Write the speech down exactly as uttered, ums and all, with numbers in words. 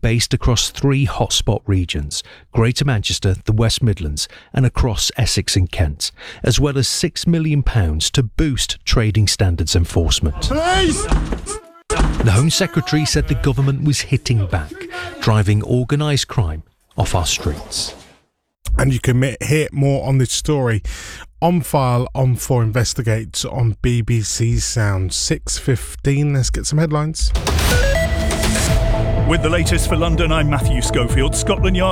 based across three hotspot regions, Greater Manchester, the West Midlands and across Essex and Kent, as well as six million pounds to boost trading standards enforcement. Police! The Home Secretary said the government was hitting back, driving organised crime off our streets. And you can hear more on this story on file on four Investigates on B B C Sound. six fifteen. Let's get some headlines. With the latest for London, I'm Matthew Schofield. Scotland Yard